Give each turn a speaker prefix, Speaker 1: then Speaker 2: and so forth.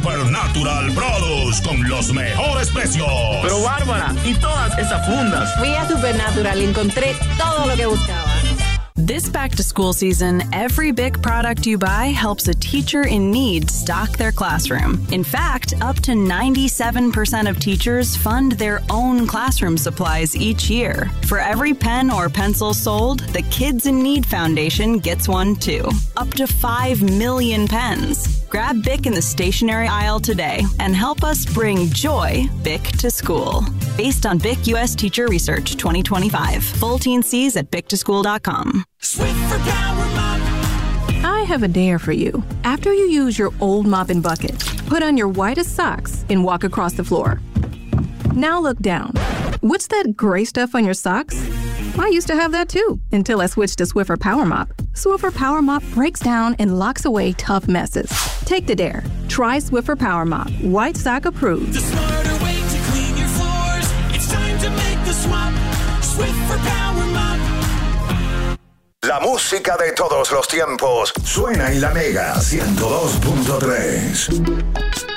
Speaker 1: Supernatural Produce con los mejores precios.
Speaker 2: Pero Bárbara, ¿y todas esas fundas?
Speaker 3: Fui a Supernatural y encontré todo lo que buscaba.
Speaker 4: This back-to-school season, every Bic product you buy helps a teacher in need stock their classroom. In fact, up to 97% of teachers fund their own classroom supplies each year. For every pen or pencil sold, the Kids in Need Foundation gets one too. Up to 5 million pens. Grab Bic in the stationery aisle today and help us bring joy Bic to school. Based on Bic U.S. Teacher Research 2025. Full teen Cs at bictoschool.com.
Speaker 5: Swiffer Power Mop.
Speaker 6: I have a dare for you. After you use your old mop and bucket, put on your whitest socks and walk across the floor. Now look down. What's that gray stuff on your socks? I used to have that too, until I switched to Swiffer Power Mop. Swiffer Power Mop breaks down and locks away tough messes. Take the dare. Try Swiffer Power Mop. White sock approved.
Speaker 5: The smarter way to clean your floors. It's time to make the swap. Swiffer Power Mop.
Speaker 7: La música de todos los tiempos suena en la Mega 102.3.